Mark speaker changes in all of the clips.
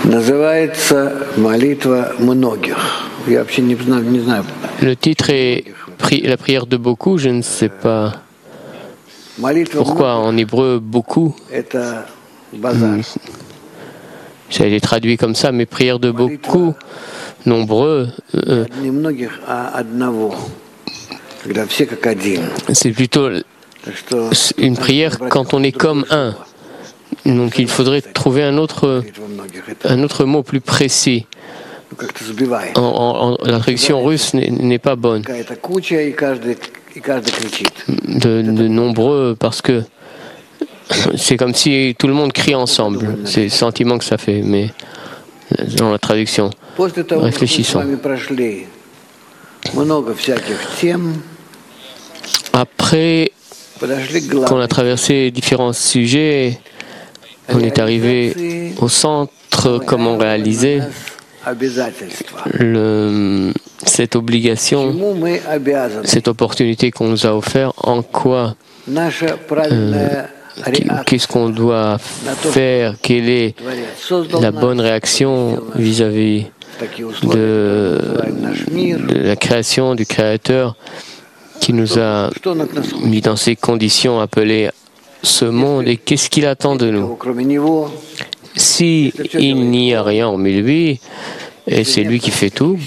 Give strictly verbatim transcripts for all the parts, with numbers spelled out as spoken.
Speaker 1: Le titre est la prière de beaucoup, je ne sais pas pourquoi en hébreu beaucoup. Ça a été traduit comme ça, mais prière de beaucoup, nombreux. Euh, c'est plutôt une prière quand on est comme un. Donc il faudrait trouver un autre, un autre mot plus précis. En, en, en, la traduction russe n'est pas bonne. De, de nombreux, parce que c'est comme si tout le monde crie ensemble. C'est le sentiment que ça fait, mais dans la traduction. Réfléchissons. Après qu'on a traversé différents sujets, on est arrivé au centre, comment réaliser le, cette obligation, cette opportunité qu'on nous a offerte, en quoi, euh, qu'est-ce qu'on doit faire, quelle est la bonne réaction vis-à-vis de, de la création du Créateur qui nous a mis dans ces conditions appelées ce monde, et qu'est-ce qu'il attend de nous. Si il n'y a rien hormis lui, et c'est lui qui fait tout,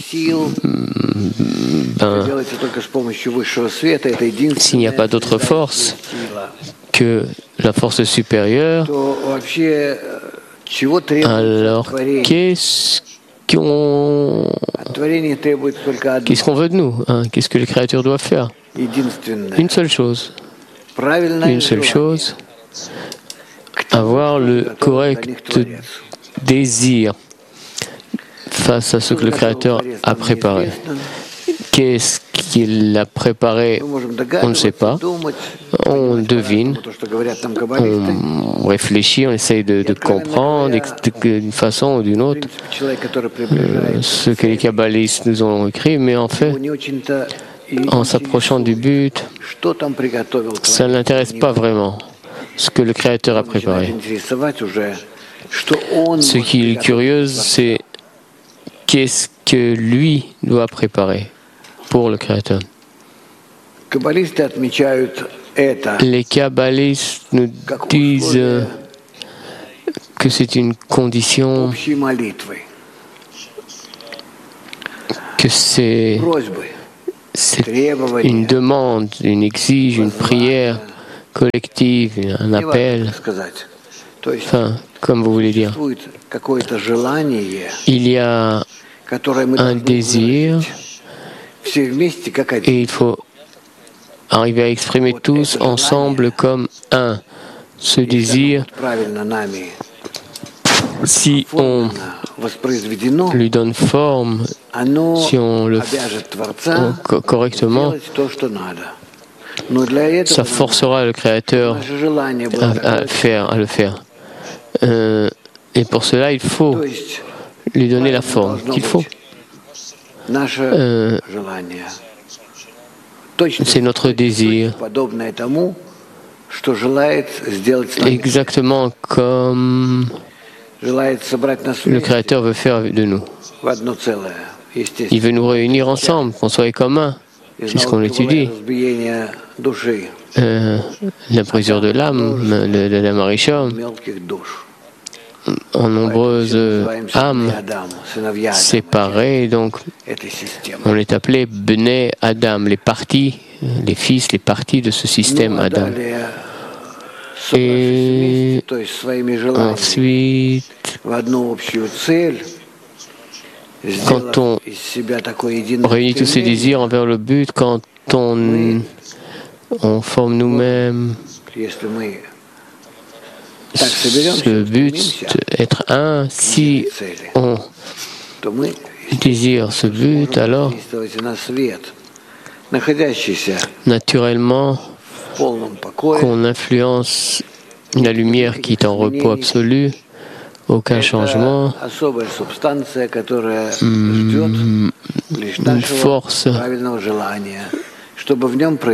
Speaker 1: ben, s'il n'y a pas d'autre force que la force supérieure, alors qu'est-ce qu'on, qu'est-ce qu'on veut de nous, hein? Qu'est-ce que le Créateur doit faire? Une seule chose. Une seule chose. Avoir le correct désir face à ce que le Créateur a préparé. Qu'est-ce qu'il a préparé? On ne sait pas. On devine, on réfléchit, on essaye de, de comprendre d'une façon ou d'une autre euh, ce que les kabbalistes nous ont écrit, mais en fait, en s'approchant du but, ça ne l'intéresse pas vraiment ce que le Créateur a préparé. Ce qui est curieux, c'est qu'est-ce que lui doit préparer pour le Créateur. Les kabbalistes nous disent que c'est une condition, que c'est, c'est une demande, une exige, une prière collective, un appel, enfin, comme vous voulez dire. Il y a un désir et il faut arriver à exprimer tous ensemble comme un. Ce désir, si on lui donne forme, si on le fait correctement, ça forcera le Créateur à, à, faire, à le faire. Euh, et pour cela, il faut lui donner la forme qu'il faut. Euh, c'est notre désir, exactement comme le Créateur veut faire de nous. Il veut nous réunir ensemble, qu'on soit communs. C'est ce qu'on étudie. Euh, la brisure de l'âme, de, de la Marisham, en nombreuses âmes séparées, donc on est appelé Bnei Adam, les parties, les fils, les parties de ce système Adam. Et ensuite, quand on réunit tous ces désirs envers le but, quand on, on forme nous-mêmes ce but, être un, si on désire ce but, alors naturellement qu'on influence la lumière qui est en repos absolu, aucun changement, mmh, une force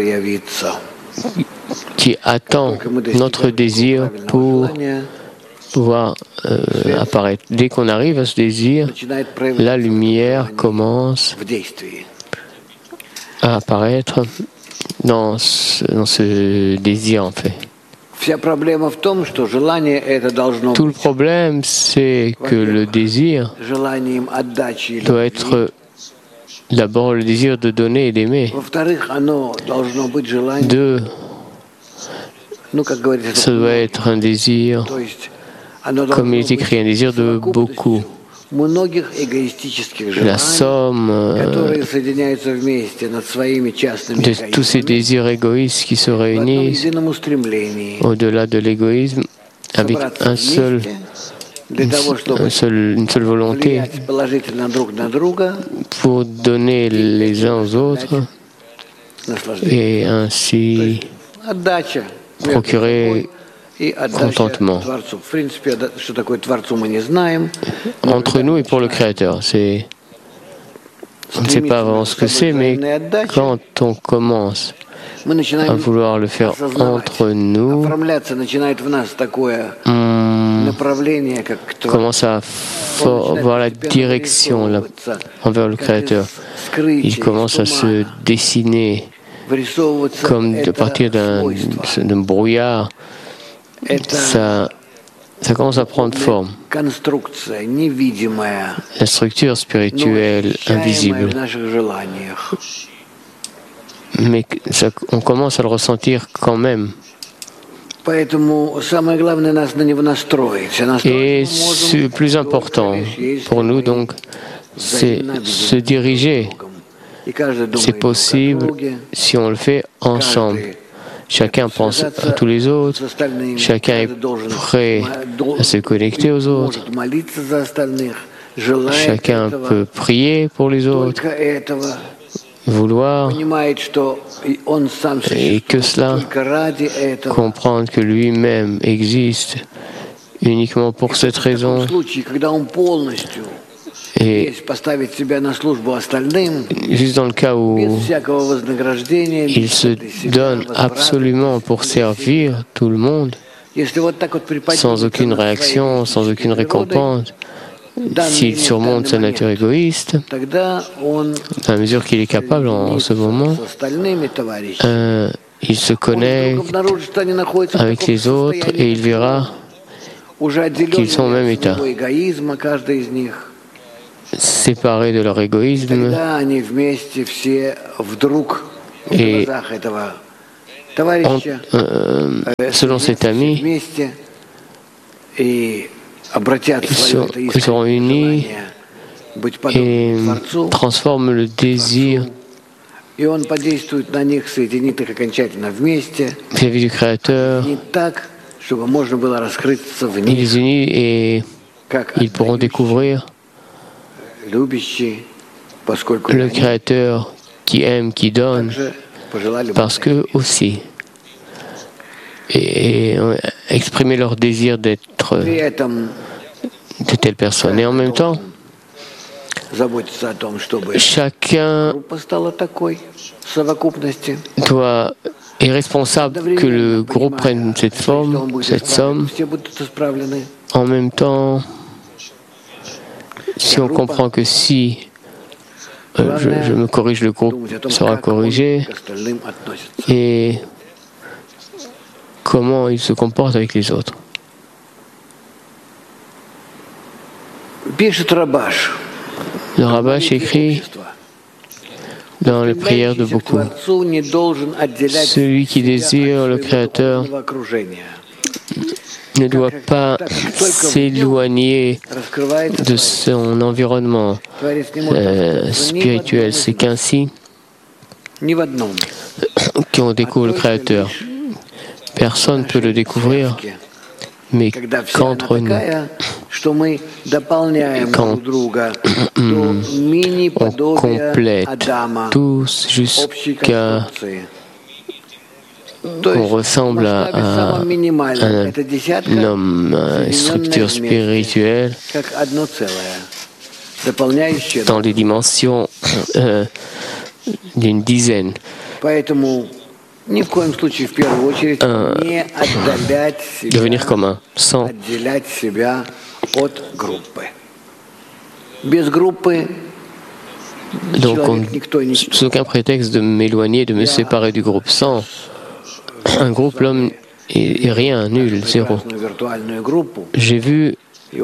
Speaker 1: qui attend notre désir pour voir euh, apparaître. Dès qu'on arrive à ce désir, la lumière commence à apparaître dans ce, dans ce désir en fait. Tout le problème, c'est que le désir doit être d'abord le désir de donner et d'aimer. Deux, ça doit être un désir, comme il est écrit, un désir de beaucoup. La somme euh, de tous ces désirs égoïstes qui se réunissent au-delà de l'égoïsme avec un seul, une, un seul, une seule volonté pour donner les uns aux autres et ainsi procurer contentement entre nous et pour le Créateur. C'est, on ne sait pas vraiment ce que c'est, mais quand on commence à vouloir le faire entre nous, on commence à voir la direction là, envers le Créateur. Il commence à se dessiner comme de partir d'un, d'un brouillard. Ça, ça commence à prendre forme. La structure spirituelle invisible. Mais ça, on commence à le ressentir quand même. Et le plus important pour nous, donc, c'est se diriger. C'est possible si on le fait ensemble. Chacun pense à tous les autres, chacun est prêt à se connecter aux autres, chacun peut prier pour les autres, vouloir, et que cela, comprendre que lui-même existe uniquement pour cette raison. Et juste dans le cas où il se donne absolument pour servir tout le monde, sans aucune réaction, sans aucune récompense, s'il surmonte sa nature égoïste, à la mesure qu'il est capable en ce moment, euh, il se connecte avec les autres et il verra qu'ils sont au même état. Séparés de leur égoïsme, et en, euh, selon cet ami, ils, sont, ils seront unis et transforment le désir vis-à-vis du Créateur. Ils les unissent et ils pourront découvrir le Créateur qui aime, qui donne, parce qu'eux aussi, et, et exprimer leur désir d'être de telle personne. Et en même temps, chacun doit, est responsable que le groupe prenne cette forme, cette somme. En même temps, si on comprend que si euh, je, je me corrige, le groupe sera corrigé, et comment il se comporte avec les autres. Le Rabash écrit dans les prières de beaucoup: celui qui désire le Créateur ne doit pas s'éloigner de son environnement euh, spirituel. C'est qu'ainsi qu'on découvre le Créateur. Personne ne peut le découvrir, mais qu'entre nous, quand on complète tous jusqu'à on ressemble à, à un homme, à une structure spirituelle dans les dimensions euh, d'une dizaine. un, devenir commun, sans donc on, sous aucun prétexte de m'éloigner, de me séparer du groupe. Sans un groupe, l'homme est, est rien, nul, zéro. J'ai vu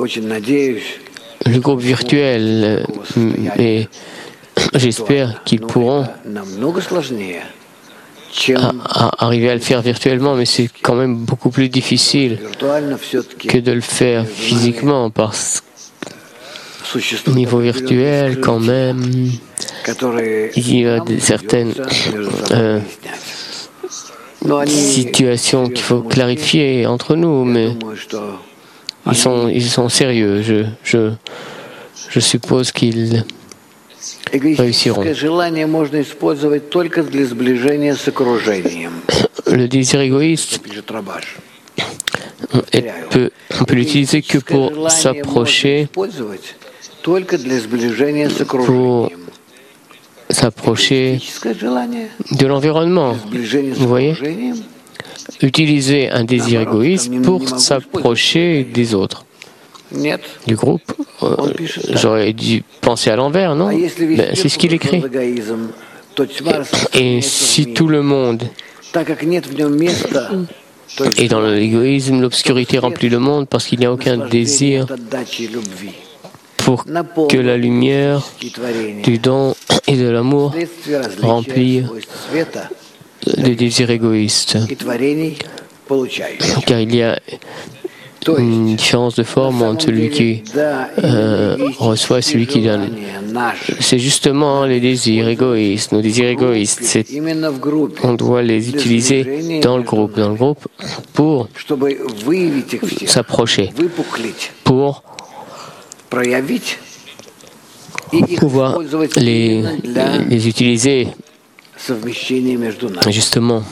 Speaker 1: le groupe virtuel et j'espère qu'ils pourront à, à arriver à le faire virtuellement, mais c'est quand même beaucoup plus difficile que de le faire physiquement parce qu'au niveau virtuel, quand même, il y a des, certaines euh, situations qu'il faut clarifier entre nous, mais ils sont, ils sont sérieux. Je, je, je suppose qu'ils réussiront. Le désir égoïste, peut, on peut l'utiliser que pour s'approcher, pour s'approcher de l'environnement. Vous voyez? Utiliser un désir égoïste pour s'approcher des autres. Du groupe, euh, j'aurais dû penser à l'envers, non? Ben, c'est ce qu'il écrit. Et, et si tout le monde est dans l'égoïsme, l'obscurité remplit le monde parce qu'il n'y a aucun désir pour que la lumière du don et de l'amour remplisse le désir égoïste. Car il y a une différence de forme entre celui qui euh, reçoit et celui qui donne. C'est justement les désirs égoïstes. Nos désirs égoïstes, c'est, on doit les utiliser dans le groupe, dans le groupe pour s'approcher, pour pouvoir les, les utiliser justement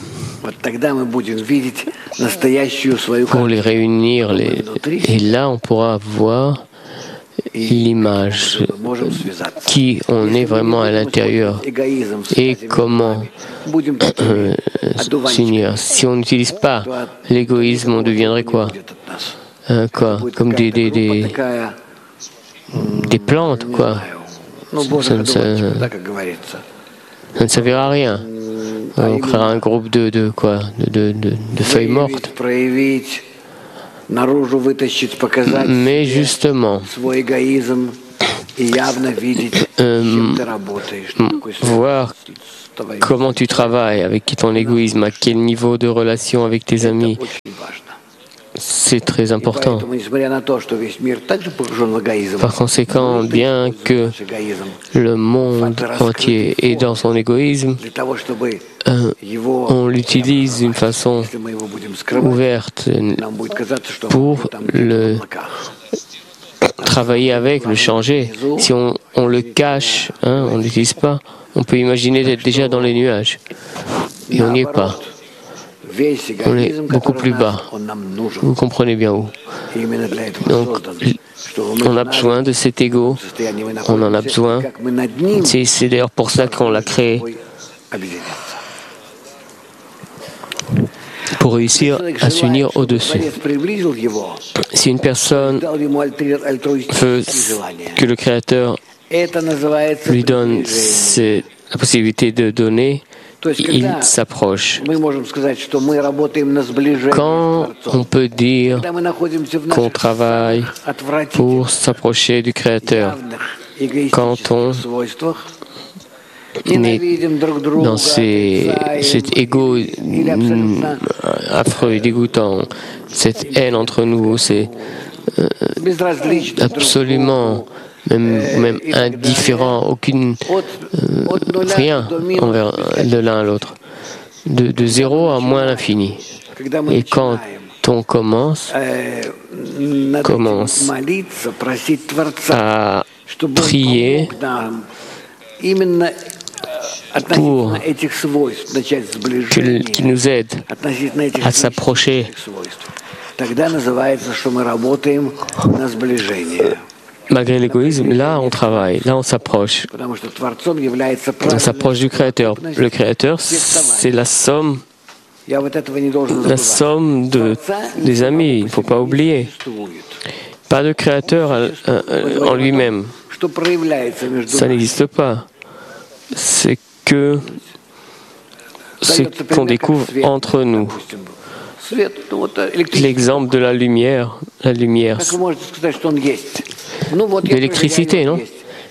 Speaker 1: pour les réunir. Les, et là, on pourra voir l'image, qui on est vraiment à l'intérieur et comment euh, s'unir. Si on n'utilise pas l'égoïsme, on deviendrait quoi, hein, quoi Comme des, des, des, des plantes, quoi. Ça ne, ça, ça ne servira à rien. On créera un groupe de, de quoi de, de, de feuilles mortes. Mais justement, euh, voir comment tu travailles, avec qui ton égoïsme, à quel niveau de relation avec tes amis, c'est très important. Par conséquent, bien que le monde entier est dans son égoïsme, euh, on l'utilise d'une façon ouverte pour le travailler avec, le changer. Si on, on le cache, hein, on ne l'utilise pas, on peut imaginer d'être déjà dans les nuages. Et on n'y est pas. On est beaucoup plus bas. Vous comprenez bien où. Donc, on a besoin de cet ego. On en a besoin. C'est, c'est d'ailleurs pour ça qu'on l'a créé. Pour réussir à s'unir au-dessus. Si une personne veut que le Créateur lui donne c'est la possibilité de donner, il s'approche. Quand on peut dire qu'on travaille pour s'approcher du Créateur, quand on est dans ces, cet ego affreux et dégoûtant, cette haine entre nous, c'est euh, absolument Même, même indifférent, aucune, euh, rien envers de l'un à l'autre, de, de zéro à moins l'infini. Et quand on commence, commence à prier pour qu'il, qu'il nous aide à s'approcher, malgré l'égoïsme, là on travaille, là on s'approche. On s'approche du Créateur. Le Créateur, c'est la somme la somme de, des amis, il ne faut pas oublier. Pas de créateur à, à, en lui-même. Ça n'existe pas. C'est que ce qu'on découvre entre nous. L'exemple de la lumière, la lumière, l'électricité, non?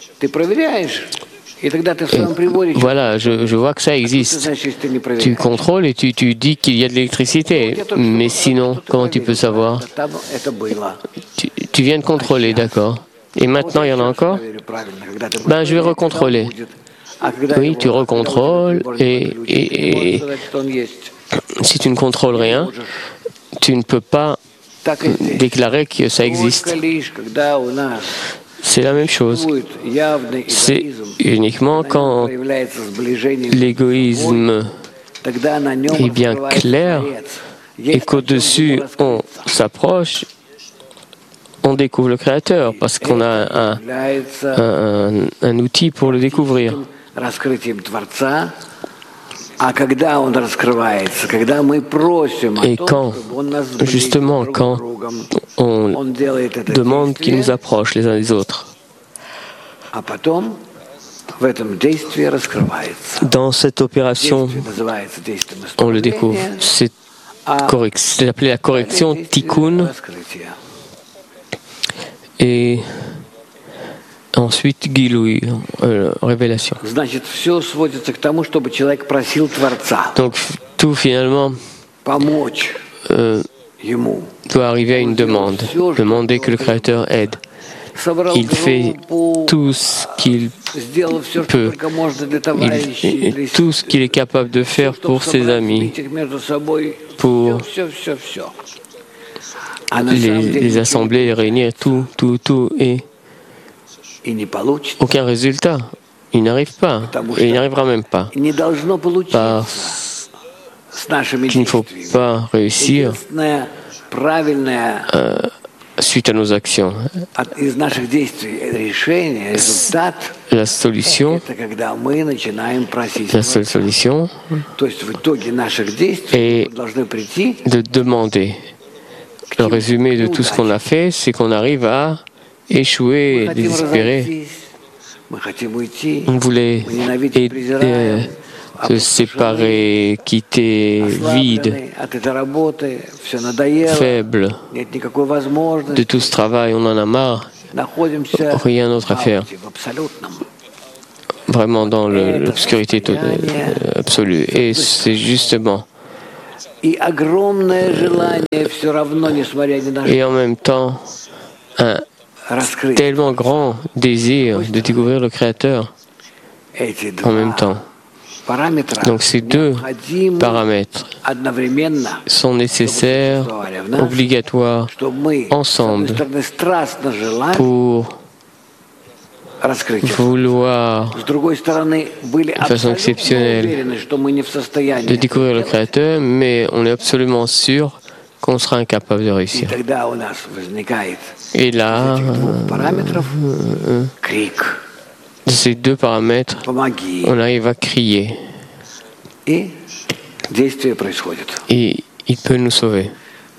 Speaker 1: Et voilà, je, je vois que ça existe. Tu contrôles et tu, tu dis qu'il y a de l'électricité. Mais sinon, comment tu peux savoir? tu, tu viens de contrôler, d'accord. Et maintenant, il y en a encore? Ben, je vais recontrôler. Oui, tu recontrôles et, et, et si tu ne contrôles rien, tu ne peux pas déclarer que ça existe. C'est la même chose. C'est uniquement quand l'égoïsme est bien clair et qu'au-dessus on s'approche, on découvre le Créateur parce qu'on a un, un, un outil pour le découvrir. Et quand, justement, quand on demande qu'il nous approche les uns les autres, dans cette opération, on le découvre. C'est appelé la correction tikkun. Et ensuite, Gilui, euh, révélation. Donc, tout finalement euh, doit arriver à une demande. Demander que le Créateur aide. Il fait tout ce qu'il peut, il, tout ce qu'il est capable de faire pour ses amis, pour les, les assembler, les réunir, tout, tout, tout, et aucun résultat. Il n'arrive pas, et il n'arrivera même pas. Parce qu'il ne faut pas réussir euh, suite à nos actions. La solution, la seule solution est de demander. Le résumé de tout ce qu'on a fait, c'est qu'on arrive à échouer, désespérer. On voulait aider, se séparer, quitter, vide, faible de tout ce travail, on en a marre, rien d'autre à faire. Vraiment dans le, l'obscurité absolue. Et c'est justement. Et en même temps, un tellement grand désir de découvrir le Créateur en même temps. Donc ces deux paramètres sont nécessaires, obligatoires, ensemble, pour vouloir, de façon exceptionnelle, de découvrir le Créateur, mais on est absolument sûr qu'on sera incapable de réussir. Et là, euh, de ces deux paramètres, on arrive à crier. Et il peut nous sauver.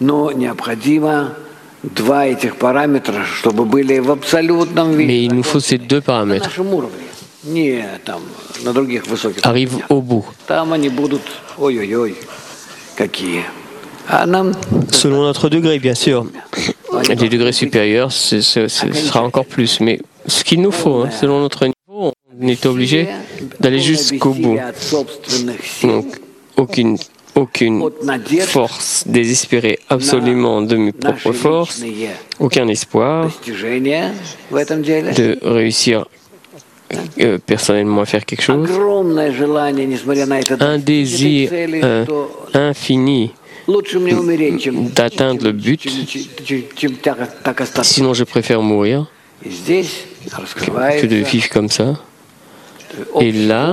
Speaker 1: Mais il nous faut ces deux paramètres. Arrive au bout. Selon notre degré, bien sûr. Des degrés supérieurs, ce sera encore plus. Mais ce qu'il nous faut, hein, selon notre niveau, on est obligé d'aller jusqu'au bout. Donc, aucune, aucune force désespérée absolument de mes propres forces, aucun espoir de réussir euh, personnellement à faire quelque chose. Un désir euh, infini d'atteindre le but, sinon je préfère mourir que de vivre comme ça. Et là,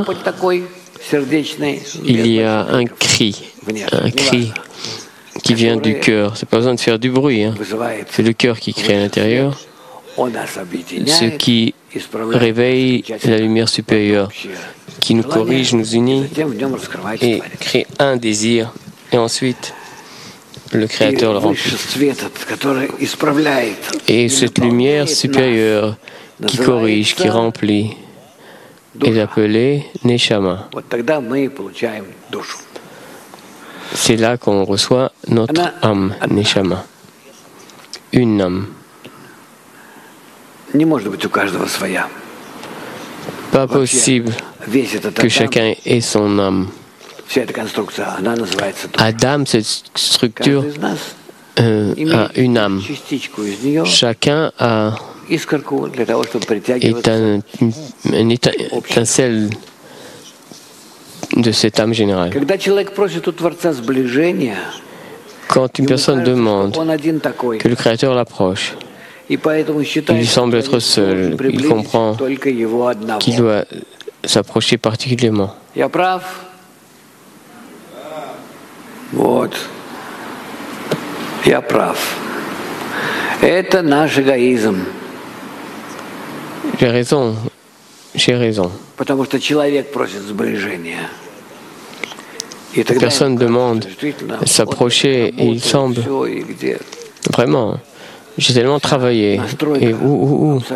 Speaker 1: il y a un cri, un cri qui vient du cœur. C'est pas besoin de faire du bruit, hein. C'est le cœur qui crie à l'intérieur, ce qui réveille la lumière supérieure, qui nous corrige, nous unit et crée un désir Et ensuite, le Créateur le remplit. Et cette lumière supérieure qui corrige, qui remplit, est appelée Neshama. C'est là qu'on reçoit notre âme, Neshama. Une âme. Pas possible que chacun ait son âme. Adam, cette structure, euh, a une âme. Chacun a, est un, une étincelle de cette âme générale. Quand une personne demande que le Créateur l'approche, il semble être seul, il comprend qu'il doit s'approcher particulièrement.
Speaker 2: Вот. Я прав. Это наш эгоизм.
Speaker 1: J'ai raison. J'ai raison.
Speaker 2: Потому что человек просит сближения.
Speaker 1: La personne demande de s'approcher et il semble vraiment, j'ai tellement travaillé. Et où, où, où.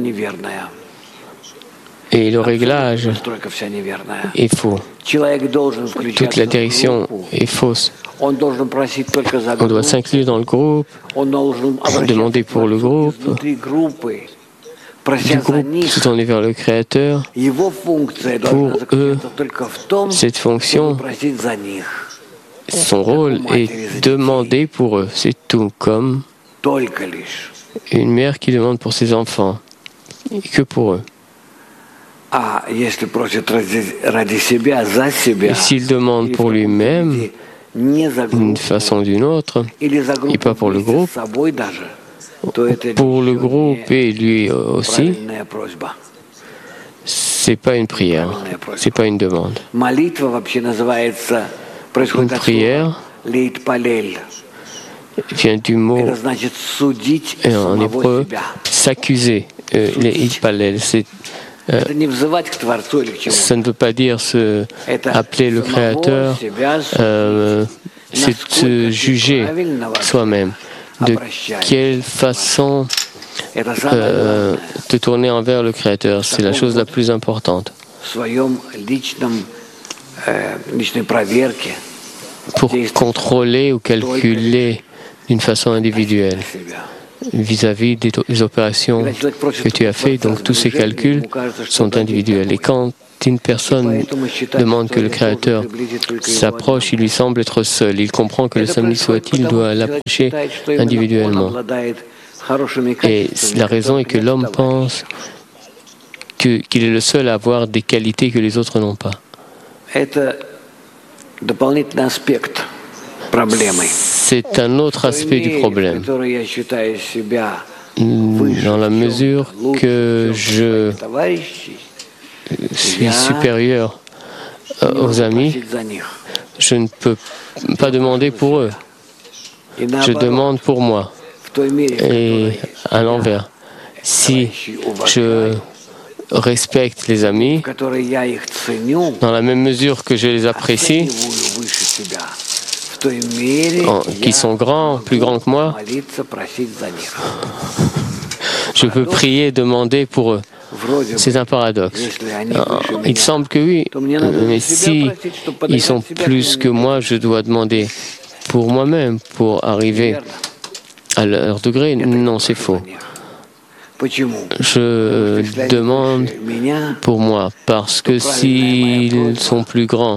Speaker 1: Et le réglage est faux. Toute la direction est fausse. On doit s'inclure dans le groupe, demander pour le groupe, du groupe se tourner vers le Créateur. Pour eux, cette fonction, son rôle est demander pour eux. C'est tout, comme une mère qui demande pour ses enfants, et que pour eux. Et s'il demande pour lui-même, d'une façon ou d'une autre, et pas pour le groupe, pour le groupe et lui aussi, c'est pas une prière, c'est pas une demande. Une prière vient du mot en hébreu s'accuser, euh, les hitpalel, c'est Euh, ça ne veut pas dire se appeler le Créateur, euh, c'est se juger soi-même. De quelle façon euh, te tourner envers le Créateur, c'est la chose la plus importante. Pour contrôler ou calculer d'une façon individuelle vis-à-vis des, des opérations que tu as faites. Donc tous ces calculs sont individuels. Et quand une personne demande que le Créateur s'approche, il lui semble être seul. Il comprend que le samedi soit-il doit l'approcher individuellement. Et la raison est que l'homme pense que, qu'il est le seul à avoir des qualités que les autres n'ont pas. C'est un autre aspect du problème. Dans la mesure que je suis supérieur aux amis, je ne peux pas demander pour eux. Je demande pour moi. Et à l'envers. Si je respecte les amis, dans la même mesure que je les apprécie, qui sont grands, plus grands que moi, je peux prier, demander pour eux. C'est un paradoxe. Il semble que oui, mais si ils sont plus que moi, je dois demander pour moi-même, pour arriver à leur degré. Non, c'est faux. Je demande pour moi, parce que s'ils sont plus grands,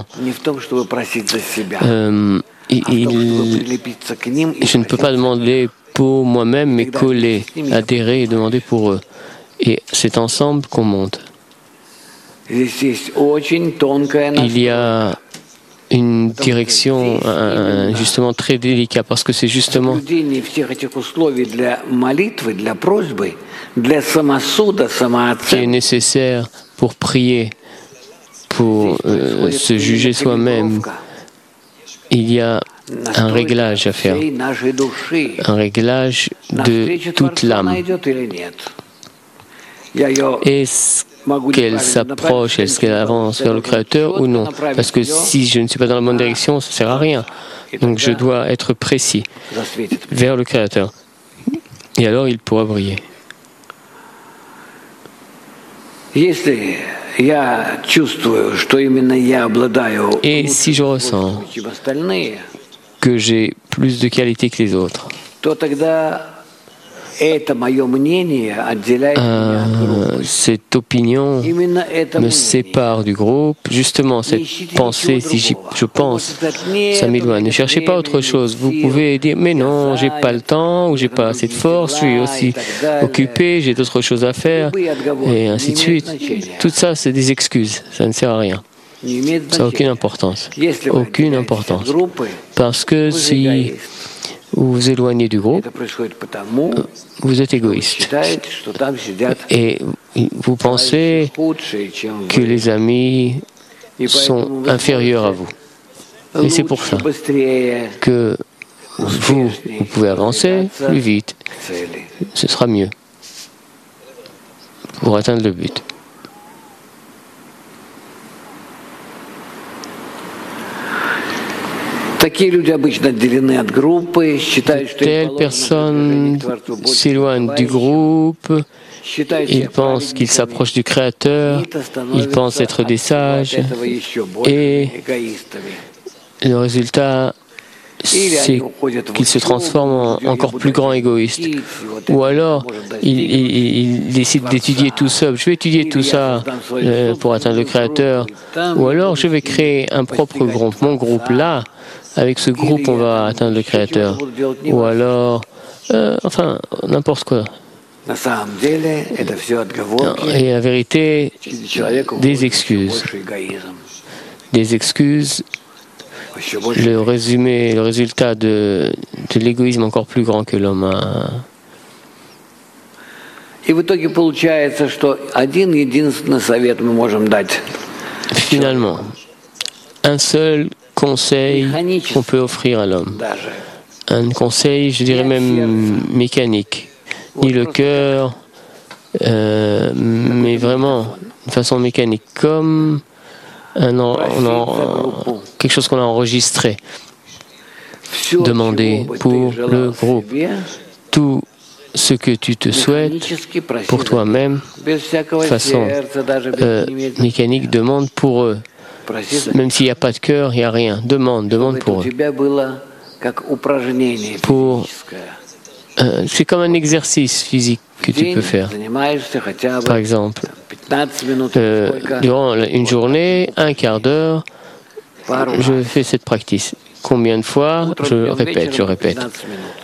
Speaker 1: euh, Il, je ne peux pas demander pour moi-même, mais coller, adhérer et demander pour eux. Et c'est ensemble qu'on monte. Il y a une direction un, justement très délicate, parce que c'est justement qui est nécessaire pour prier, pour euh, se juger soi-même. Il y a un réglage à faire, un réglage de toute l'âme. Est-ce qu'elle s'approche, est-ce qu'elle avance vers le Créateur ou non. Parce que si je ne suis pas dans la bonne direction, ça ne sert à rien. Donc je dois être précis vers le Créateur. Et alors il pourra briller. Et si je ressens que j'ai plus de qualité que les autres, Euh, cette opinion me sépare du groupe. Justement, cette pensée, si je pense, ça m'éloigne. Ne cherchez pas autre chose. Vous pouvez dire, mais non, j'ai pas le temps, ou j'ai pas assez de force, je suis aussi occupé, j'ai d'autres choses à faire, et ainsi de suite. Tout ça, c'est des excuses. Ça ne sert à rien. Ça n'a aucune importance. Aucune importance. Parce que si vous vous éloignez du groupe, vous êtes égoïste. Et vous pensez que les amis sont inférieurs à vous. Et c'est pour ça que vous, vous pouvez avancer plus vite. Ce sera mieux pour atteindre le but. Telle personne s'éloigne du groupe, ils pensent qu'ils s'approchent du Créateur, ils pensent être des sages, et le résultat, c'est qu'ils se transforment en encore plus grands égoïstes. Ou alors, ils, ils, ils décident d'étudier tout seul. Je vais étudier tout ça euh, pour atteindre le Créateur. Ou alors, je vais créer un propre groupe. Mon groupe, là, avec ce groupe, on va atteindre le Créateur. Ou alors, euh, enfin, n'importe quoi. Et la vérité, des excuses. Des excuses. Le résumé, le résultat de, de l'égoïsme encore plus grand que l'homme a. Finalement, un seul conseil qu'on peut offrir à l'homme. Un conseil, je dirais même mécanique. Ni le cœur, euh, mais vraiment de façon mécanique, comme un en, en, quelque chose qu'on a enregistré. Demander pour le groupe tout ce que tu te souhaites pour toi-même, de façon euh, mécanique, demande pour eux. Même s'il n'y a pas de cœur, il n'y a rien. Demande, demande pour eux. Pour, euh, c'est comme un exercice physique que tu peux faire. Par exemple, euh, durant une journée, un quart d'heure, je fais cette pratique. Combien de fois? Je répète, je répète.